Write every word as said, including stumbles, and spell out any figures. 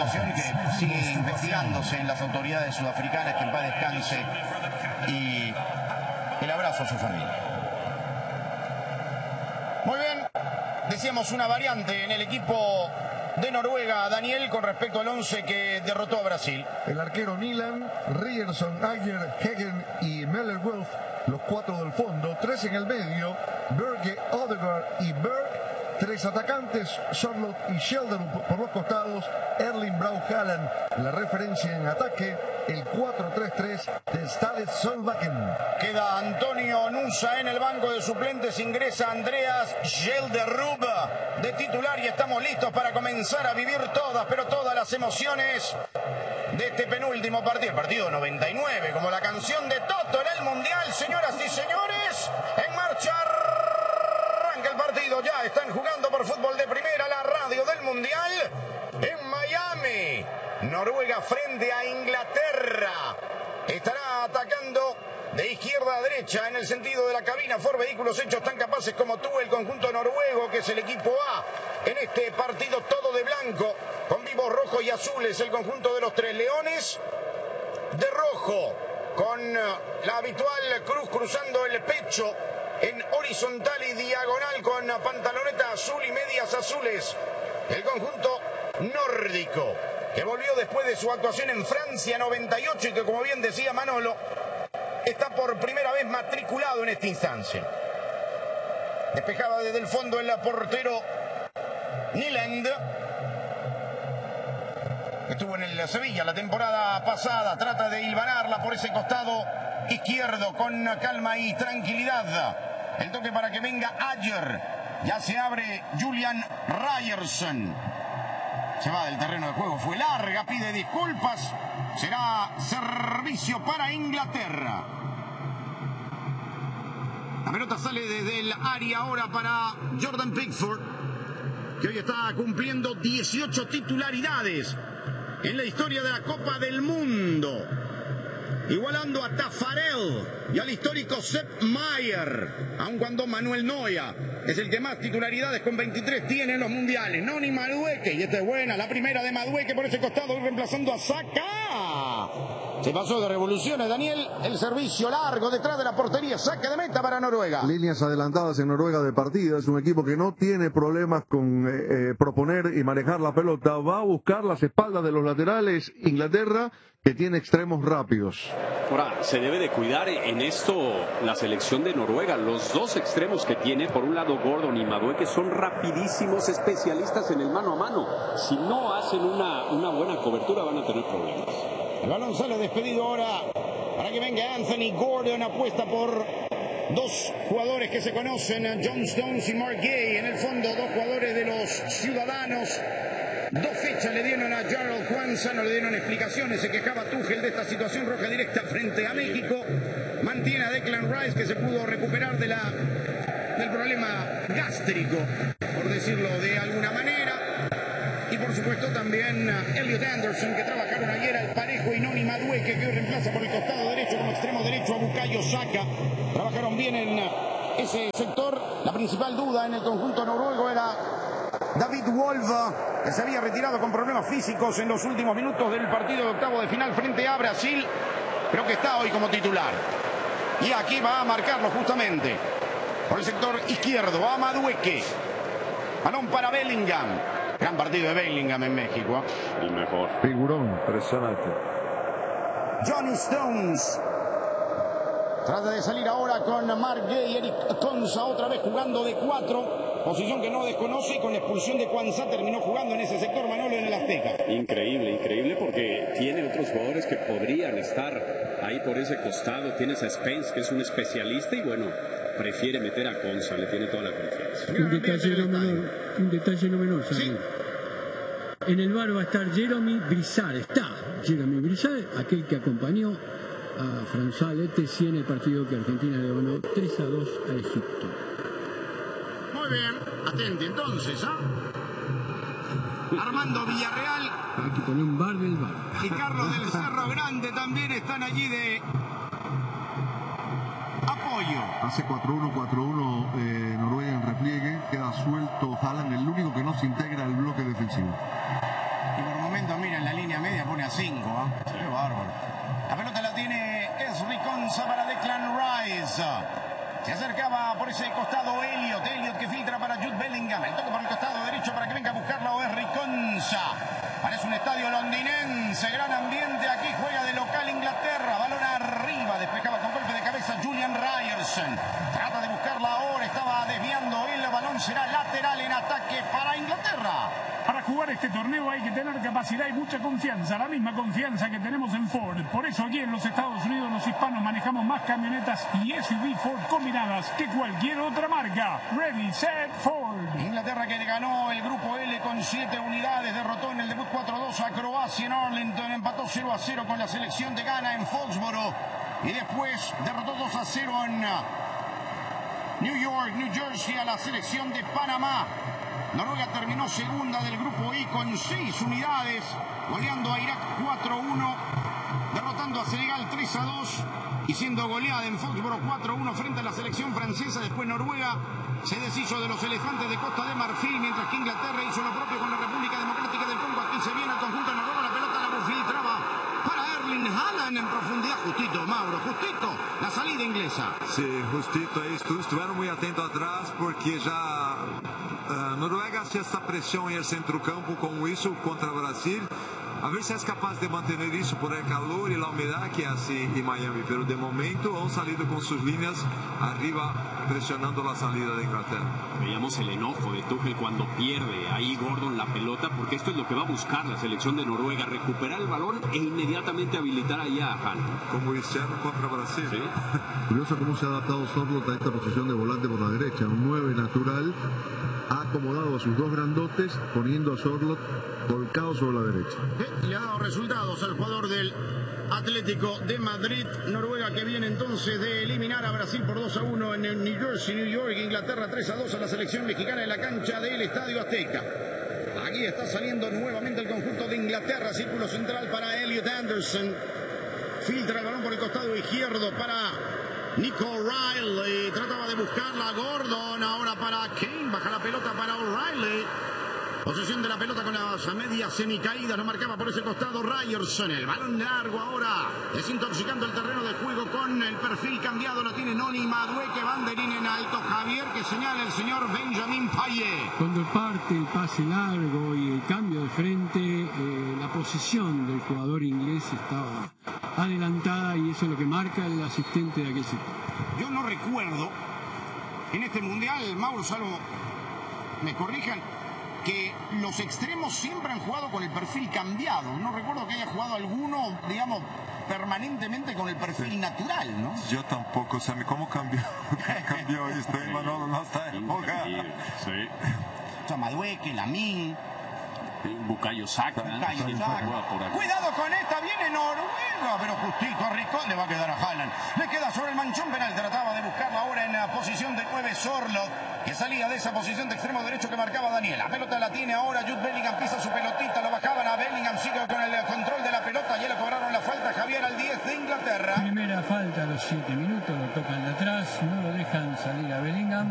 situación que sigue investigándose en las autoridades sudafricanas, que en paz descanse, y el abrazo a su familia. Muy bien, decíamos una variante en el equipo de Noruega, Daniel, con respecto al once que derrotó a Brasil. El arquero Nilan, Ryerson, Ayer, Hegen y Meller Wolf, los cuatro del fondo, tres en el medio, Berge, Odegaard y Berg. Tres atacantes, Charlotte y Sheldon por los costados, Erling Braut Haaland, la referencia en ataque, el cuatro tres tres de Stade Solbakken. Queda Antonio Nusa en el banco de suplentes, ingresa Andreas Gelderrub de titular y estamos listos para comenzar a vivir todas, pero todas las emociones de este penúltimo partido, el partido noventa y nueve, como la canción de Toto en el Mundial, señoras y señores, en marcha. El partido, ya están jugando por fútbol de primera, la radio del Mundial en Miami. Noruega frente a Inglaterra. Estará atacando de izquierda a derecha en el sentido de la cabina. Ford Vehículos hechos tan capaces como tú, el conjunto noruego, que es el equipo A en este partido, todo de blanco, con vivos rojos y azules, el conjunto de los Tres Leones. De rojo, con la habitual cruz cruzando el pecho, en horizontal y diagonal, con pantaloneta azul y medias azules, el conjunto nórdico, que volvió después de su actuación en Francia noventa y ocho y que, como bien decía Manolo, está por primera vez matriculado en esta instancia. Despejaba desde el fondo el portero Nyland. Estuvo en el Sevilla la temporada pasada, trata de hilvanarla por ese costado izquierdo con calma y tranquilidad. El toque para que venga Ayer. Ya se abre Julian Ryerson. Se va del terreno de juego. Fue larga, pide disculpas. Será servicio para Inglaterra. La pelota sale desde el área ahora para Jordan Pickford, que hoy está cumpliendo dieciocho titularidades en la historia de la Copa del Mundo, igualando a Taffarel y al histórico Sepp Maier, aun cuando Manuel Neuer es el que más titularidades con veintitrés tiene en los mundiales. Noni Madueke, y esta es buena, la primera de Madueke por ese costado, reemplazando a Saka. Se pasó de revoluciones, Daniel, el servicio largo detrás de la portería, saque de meta para Noruega. Líneas adelantadas en Noruega de partida, es un equipo que no tiene problemas con eh, eh, proponer y manejar la pelota, va a buscar las espaldas de los laterales. Inglaterra, que tiene extremos rápidos. Ahora, se debe de cuidar en esto la selección de Noruega. Los dos extremos que tiene, por un lado Gordon y Madueke, son rapidísimos, especialistas en el mano a mano. Si no hacen una, una buena cobertura van a tener problemas. El balón sale despedido ahora para que venga Anthony Gordon. Apuesta por dos jugadores que se conocen, John Stones y Mark Gay. En el fondo, dos jugadores de los Ciudadanos. Dos fechas le dieron a Jarrell Kwanza, no le dieron explicaciones. Se quejaba Tuchel de esta situación, roja directa frente a México. Mantiene a Declan Rice, que se pudo recuperar de la, del problema gástrico, por decirlo de alguna manera. Y por supuesto también Elliot Anderson, que trabajaron ayer al parejo, y Noni Madueke, que hoy reemplaza por el costado derecho como extremo derecho a Bukayo Saka. Trabajaron bien en ese sector. La principal duda en el conjunto noruego era David Wolf, que se había retirado con problemas físicos en los últimos minutos del partido de octavo de final frente a Brasil, pero que está hoy como titular. Y aquí va a marcarlo justamente por el sector izquierdo, a Madueke. Balón para Bellingham. Gran partido de Bellingham en México. El mejor. Figurón, impresionante. Johnny Stones trata de salir ahora con Mark Gay, Eric Konsa otra vez jugando de cuatro, posición que no desconoce, y con la expulsión de Kwanza terminó jugando en ese sector Manolo en el Azteca. Increíble, increíble, porque tiene otros jugadores que podrían estar ahí por ese costado. Tienes a Spence, que es un especialista, y bueno, prefiere meter a Konsa, le tiene toda la confianza. Un detalle no menor, un detalle no menor, ¿sabes? Sí. En el bar va a estar Jeremy Brizard, está Jeremy Brizard, aquel que acompañó a François Letesi en el partido que Argentina le ganó tres a dos al Egipto. Muy bien, atente entonces, ¿ah? ¿eh? Armando Villarreal. Hay que poner un bar del bar. Y Carlos del Cerro Grande también están allí de apoyo. Hace cuatro uno, cuatro uno eh, Noruega en repliegue, queda suelto Haaland, el único que no se integra al bloque defensivo. Y por momentos momento, mira, en la línea media pone a cinco. ¿eh? Qué bárbaro. La pelota la tiene Esri Konsa para Declan Rice. Se acercaba por ese costado Elliot. Elliot que filtra para Jude Bellingham. El toque por el costado derecho para que venga a buscarla o Esri Konsa. Parece un estadio londinense. Gran ambiente. Aquí juega de local Inglaterra. Balón arriba. Despejaba con golpe de cabeza Julian Ryerson. Trata de buscarla ahora. Estaba desviando. El balón será lateral en ataque para Inglaterra. Para jugar este torneo hay que tener capacidad y mucha confianza, la misma confianza que tenemos en Ford. Por eso aquí en los Estados Unidos los hispanos manejamos más camionetas y S U V Ford combinadas que cualquier otra marca. Ready, set, Ford. Inglaterra que le ganó el grupo L con siete unidades, derrotó en el debut cuatro a dos a Croacia en Arlington, empató cero a cero con la selección de Ghana en Foxboro y después derrotó dos a cero en New York, New Jersey a la selección de Panamá. Noruega terminó segunda del grupo I con seis unidades, goleando a Irak cuatro a uno, derrotando a Senegal tres a dos y siendo goleada en Foxboro cuatro a uno frente a la selección francesa. Después Noruega se deshizo de los elefantes de Costa de Marfil, mientras que Inglaterra hizo lo propio con la República Democrática del Congo. Aquí se viene el conjunto de Noruega, la pelota la filtraba para Erling Haaland en profundidad. Justito, Mauro, justito la salida inglesa. Sí, justito ahí, estuvieron muy atentos atrás porque ya uh, Noruega hacía esta presión en el centrocampo con eso contra Brasil. A ver si es capaz de mantener eso por el calor y la humedad que hace en Miami, pero de momento han salido con sus líneas arriba presionando la salida de Inglaterra. Veíamos el enojo de Tuchel cuando pierde ahí Gordon la pelota, porque esto es lo que va a buscar la selección de Noruega, recuperar el balón e inmediatamente habilitar allá a Haaland. Como hicieron contra Brasil. Sí. Curioso cómo se ha adaptado Sorloth a esta posición de volante por la derecha, un nueve natural, ha acomodado a sus dos grandotes, poniendo a Sorloth volcado sobre la derecha. Le ha dado resultados al jugador del Atlético de Madrid. Noruega que viene entonces de eliminar a Brasil por dos a uno en New Jersey, New York. Inglaterra tres a dos a la selección mexicana en la cancha del Estadio Azteca. Aquí está saliendo nuevamente el conjunto de Inglaterra. Círculo central para Elliot Anderson. Filtra el balón por el costado izquierdo para Nico O'Reilly. Trataba de buscarla Gordon. Ahora para Kane. Baja la pelota para O'Reilly. Posesión de la pelota con las medias semicaídas, no marcaba por ese costado Ryerson. El balón largo ahora, desintoxicando el terreno de juego con el perfil cambiado. Lo tiene Noni Madueke, banderín en alto. Javier, que señala el señor Benjamin Payet. Cuando parte el pase largo y el cambio de frente, eh, la posición del jugador inglés estaba adelantada y eso es lo que marca el asistente de aquel sector. Yo no recuerdo en este mundial, Mauro, salvo me corrijan, que los extremos siempre han jugado con el perfil cambiado. No recuerdo que haya jugado alguno, digamos, permanentemente con el perfil natural, ¿no? Yo tampoco, Sammy, ¿cómo cambió? cambió esto, sí, Manolo, no está en boga. Sí. O sea, Madueke, Lamine, Bukayo Saka. Bukayo Saka. Cuidado con esta, viene Noruega, pero justito, Rico, le va a quedar a Haaland. Le queda sobre el manchón penal, trataba de buscarla ahora en la posición de nueve Sorloth, que salía de esa posición de extremo derecho que marcaba Daniel. La pelota la tiene ahora Jude Bellingham, pisa su pelotita, lo bajaban a Bellingham, sigue con el control de la pelota, ya le cobraron la falta Javier al diez de Inglaterra. Primera falta a los siete minutos, lo tocan de atrás, no lo dejan salir a Bellingham.